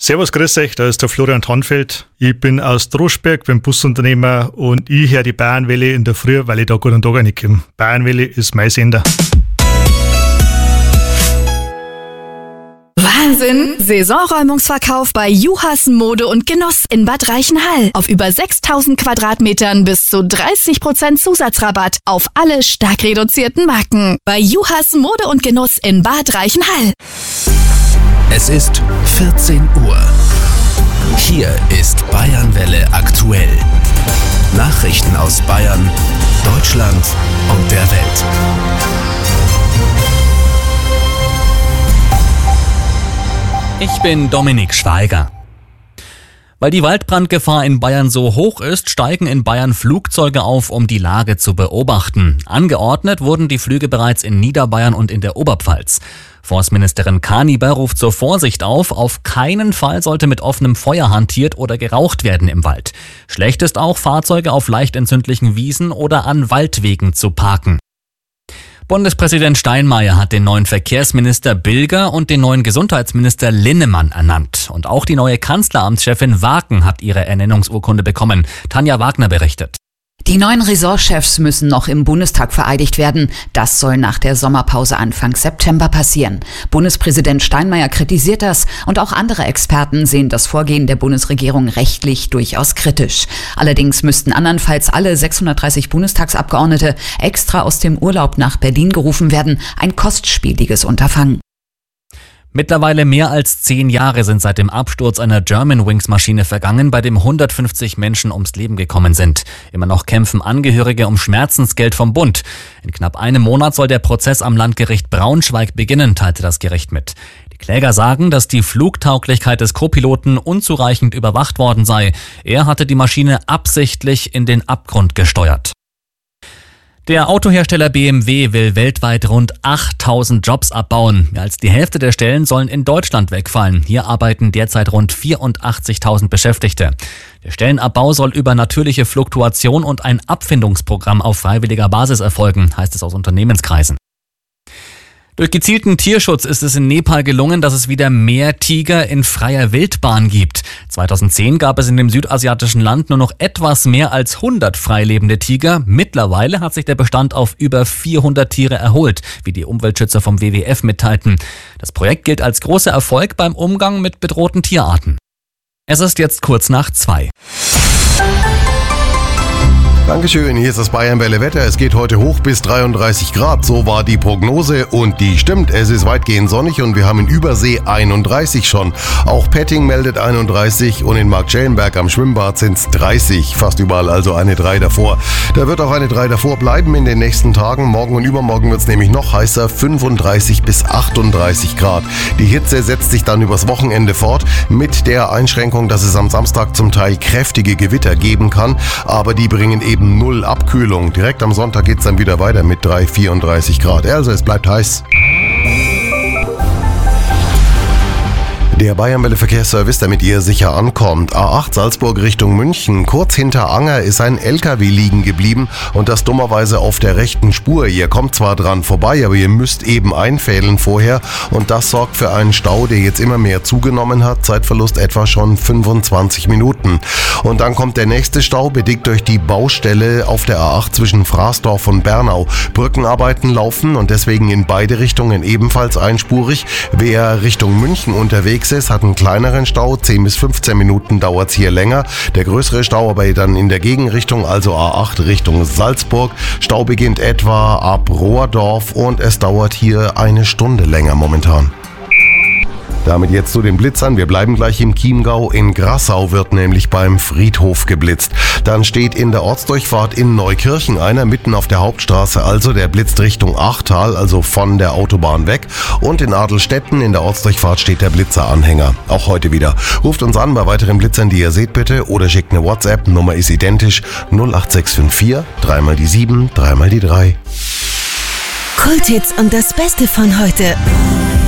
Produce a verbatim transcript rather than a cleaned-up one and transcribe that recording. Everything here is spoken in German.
Servus, grüß euch, da ist der Florian Tannfeld. Ich bin aus Droschberg, bin Busunternehmer und ich höre die Bayernwelle in der Früh, weil ich da gut und Tag reinkomme. Bayernwelle ist mein Sender. Wahnsinn! Saisonräumungsverkauf bei Juhas Mode und Genuss in Bad Reichenhall. Auf über sechstausend Quadratmetern bis zu dreißig Prozent Zusatzrabatt auf alle stark reduzierten Marken. Bei Juhas Mode und Genuss in Bad Reichenhall. Es ist vierzehn Uhr. Hier ist Bayernwelle aktuell. Nachrichten aus Bayern, Deutschland und der Welt. Ich bin Dominik Schweiger. Weil die Waldbrandgefahr in Bayern so hoch ist, steigen in Bayern Flugzeuge auf, um die Lage zu beobachten. Angeordnet wurden die Flüge bereits in Niederbayern und in der Oberpfalz. Forstministerin Kaniber ruft zur Vorsicht auf, auf keinen Fall sollte mit offenem Feuer hantiert oder geraucht werden im Wald. Schlecht ist auch, Fahrzeuge auf leicht entzündlichen Wiesen oder an Waldwegen zu parken. Bundespräsident Steinmeier hat den neuen Verkehrsminister Bilger und den neuen Gesundheitsminister Linnemann ernannt. Und auch die neue Kanzleramtschefin Waken hat ihre Ernennungsurkunde bekommen. Tanja Wagner berichtet. Die neuen Ressortchefs müssen noch im Bundestag vereidigt werden. Das soll nach der Sommerpause Anfang September passieren. Bundespräsident Steinmeier kritisiert das und auch andere Experten sehen das Vorgehen der Bundesregierung rechtlich durchaus kritisch. Allerdings müssten andernfalls alle sechshundertdreißig Bundestagsabgeordnete extra aus dem Urlaub nach Berlin gerufen werden. Ein kostspieliges Unterfangen. Mittlerweile mehr als zehn Jahre sind seit dem Absturz einer Germanwings-Maschine vergangen, bei dem hundertfünfzig Menschen ums Leben gekommen sind. Immer noch kämpfen Angehörige um Schmerzensgeld vom Bund. In knapp einem Monat soll der Prozess am Landgericht Braunschweig beginnen, teilte das Gericht mit. Die Kläger sagen, dass die Flugtauglichkeit des Co-Piloten unzureichend überwacht worden sei. Er hatte die Maschine absichtlich in den Abgrund gesteuert. Der Autohersteller B M W will weltweit rund achttausend Jobs abbauen. Mehr als die Hälfte der Stellen sollen in Deutschland wegfallen. Hier arbeiten derzeit rund vierundachtzigtausend Beschäftigte. Der Stellenabbau soll über natürliche Fluktuation und ein Abfindungsprogramm auf freiwilliger Basis erfolgen, heißt es aus Unternehmenskreisen. Durch gezielten Tierschutz ist es in Nepal gelungen, dass es wieder mehr Tiger in freier Wildbahn gibt. zweitausendzehn gab es in dem südasiatischen Land nur noch etwas mehr als hundert freilebende Tiger. Mittlerweile hat sich der Bestand auf über vierhundert Tiere erholt, wie die Umweltschützer vom W W F mitteilten. Das Projekt gilt als großer Erfolg beim Umgang mit bedrohten Tierarten. Es ist jetzt kurz nach zwei. Dankeschön, hier ist das Bayernwelle Wetter. Es geht heute hoch bis dreiunddreißig Grad, so war die Prognose und die stimmt. Es ist weitgehend sonnig und wir haben in Übersee einunddreißig schon. Auch Petting meldet einunddreißig und in Marktschellenberg am Schwimmbad sind es dreißig. Fast überall also eine drei davor. Da wird auch eine drei davor bleiben in den nächsten Tagen. Morgen und übermorgen wird es nämlich noch heißer, fünfunddreißig bis achtunddreißig Grad. Die Hitze setzt sich dann übers Wochenende fort mit der Einschränkung, dass es am Samstag zum Teil kräftige Gewitter geben kann, aber die bringen eben null Abkühlung. Direkt am Sonntag geht es dann wieder weiter mit drei, vierunddreißig Grad. Also es bleibt heiß. Der Bayernwelle Verkehrsservice, damit ihr sicher ankommt. A acht Salzburg Richtung München. Kurz hinter Anger ist ein L K W liegen geblieben und das dummerweise auf der rechten Spur. Ihr kommt zwar dran vorbei, aber ihr müsst eben einfädeln vorher und das sorgt für einen Stau, der jetzt immer mehr zugenommen hat. Zeitverlust etwa schon fünfundzwanzig Minuten. Und dann kommt der nächste Stau, bedingt durch die Baustelle auf der A acht zwischen Fraßdorf und Bernau. Brückenarbeiten laufen und deswegen in beide Richtungen ebenfalls einspurig. Wer Richtung München unterwegs ist, hat einen kleineren Stau, zehn bis fünfzehn Minuten dauert es hier länger. Der größere Stau aber dann in der Gegenrichtung, also A acht Richtung Salzburg. Stau beginnt etwa ab Rohrdorf und es dauert hier eine Stunde länger momentan. Damit jetzt zu den Blitzern. Wir bleiben gleich im Chiemgau. In Grassau wird nämlich beim Friedhof geblitzt. Dann steht in der Ortsdurchfahrt in Neukirchen einer mitten auf der Hauptstraße. Also der blitzt Richtung Achtal, also von der Autobahn weg. Und in Adelstetten in der Ortsdurchfahrt steht der Blitzeranhänger. Auch heute wieder. Ruft uns an bei weiteren Blitzern, die ihr seht bitte. Oder schickt eine WhatsApp. Nummer ist identisch. null acht sechs fünf vier, dreimal die sieben, dreimal die drei. Kulthits und das Beste von heute.